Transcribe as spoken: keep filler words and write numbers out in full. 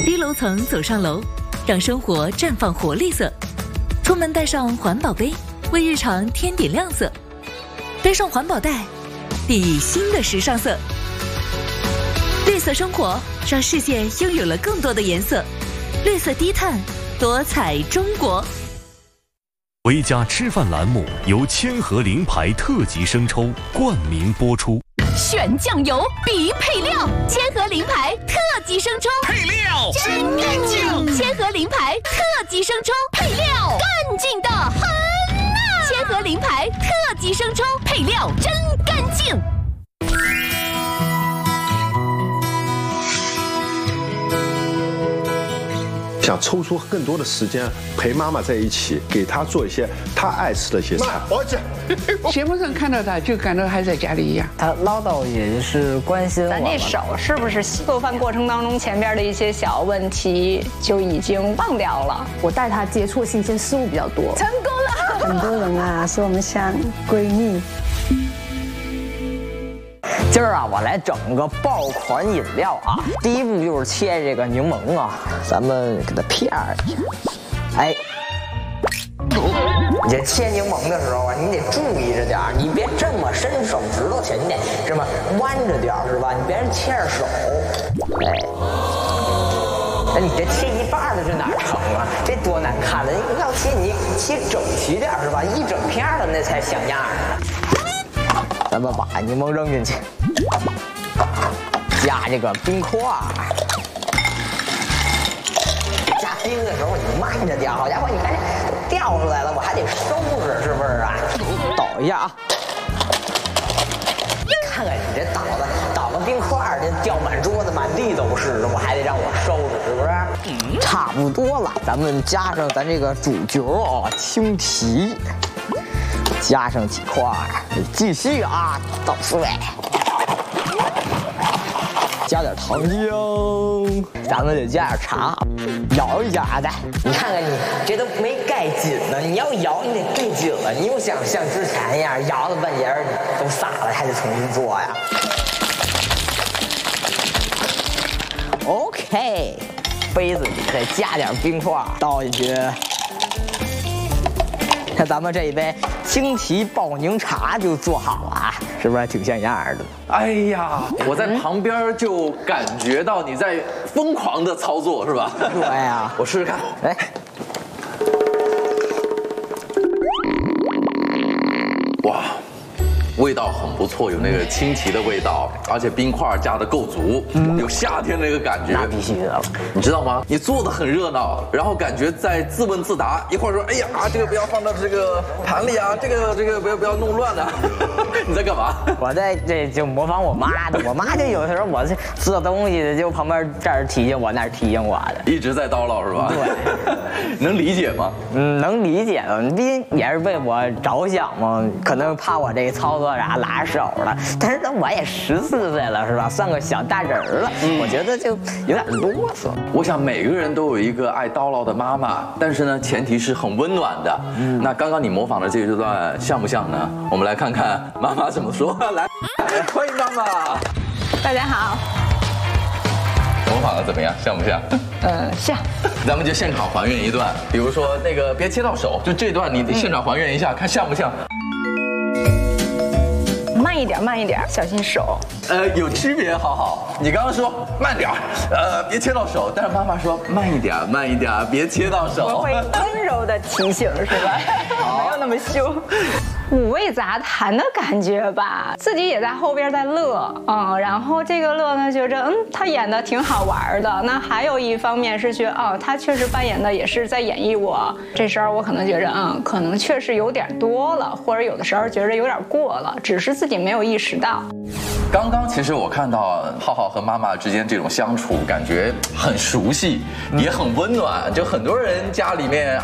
低楼层走上楼，让生活绽放活力色。出门带上环保杯，为日常添点亮色。背上环保袋，熠熠新的时尚色。绿色生活，让世界拥有了更多的颜色。绿色低碳，多彩中国。 回家吃饭栏目由千和名牌特级生抽冠名播出。 选酱油比配料，千和名牌特级生抽， 配料真干净。千和名牌特级生抽，配料干净的很呐。千和名牌特级生抽，配料真干净。 想抽出更多的时间陪妈妈在一起，给她做一些她爱吃的一些菜。 儿子，节目上看到他，就感到还在家里一样。 他唠叨也是关心我。 咱这手是不是做饭过程当中前边的一些小问题就已经忘掉了？ 我带他接触新鲜事物比较多， 成功了。 很多人啊说我们像闺蜜。 今儿啊，我来整个爆款饮料啊！第一步就是切这个柠檬啊，咱们给它片儿一下。哎，你这切柠檬的时候啊，你得注意着点儿，你别这么伸手指头去，你得这么弯着点儿，是吧？你别人切着手。哎，那你这切一半的这哪成啊？这多难看了！你要切你切整齐点儿，是吧？一整片的那才像样呢。咱们把柠檬扔进去，加这个冰块。加冰的时候你慢着点，好家伙，你看这掉出来了，我还得收拾，是不是啊？倒一下啊！看看你这倒的倒个冰块，这掉满桌子满地都是，我还得让我收拾，是不是？嗯，差不多了，咱们加上咱这个主角啊，青提。加上几块，继续啊捣碎，加点糖浆，咱们得加点茶，摇一下啊！再你看看你这都没盖紧呢，你要摇你得盖紧了，你又想像之前一样摇了半截儿都洒了，还得重新做呀。OK， 杯子里再加点冰块，倒进去。看咱们这一杯青提爆柠茶就做好了啊，是不是挺像样的？ 哎呀，我在旁边就感觉到你在疯狂的操作，是吧？ 对呀， 我试试看。哎，哇，味道很不错，有那个青提的味道，而且冰块加的够足，嗯、有夏天那个感觉。 那必须的了， 你知道吗？你做的很热闹，然后感觉在自问自答，一会儿说，哎呀，这个不要放到这个盘里啊，这个这个不要不要弄乱啊。你在干嘛？ 我在这就模仿我妈的，我妈就有时候我这做东西的，就旁边这儿提醒我，那儿提醒我的， 一直在叨唠是吧？ 对， 能理解吗？ 嗯，能理解的，毕竟也是为我着想嘛，可能怕我这操作啥拉手了，但是呢，我也十四岁了，是吧？算个小大人了，嗯、我觉得就有点啰嗦。 我想每个人都有一个爱叨唠的妈妈，但是呢，前提是很温暖的。嗯、那刚刚你模仿的这一段像不像呢？我们来看看妈妈怎么说。来，欢迎妈妈。 大家好。 模仿的怎么样？像不像？ 呃，像。 咱们就现场还原一段，比如说那个别切到手，就这段你得现场还原一下，嗯、看像不像？ 慢一点，慢一点，小心手。 呃，有区别，好好。你刚刚说慢点，呃，别切到手，但是妈妈说慢一点，慢一点，别切到手。 我会温柔的提醒，是吧？没有那么凶。五味杂谈的感觉吧，自己也在后边在乐，嗯，然后这个乐呢，觉着嗯，他演的挺好玩的。那还有一方面是觉得，哦，他确实扮演的也是在演绎我。这时候我可能觉着，嗯，可能确实有点多了，或者有的时候觉着有点过了，只是自己没有意识到。 刚刚其实我看到浩浩和妈妈之间这种相处，感觉很熟悉，也很温暖。就很多人家里面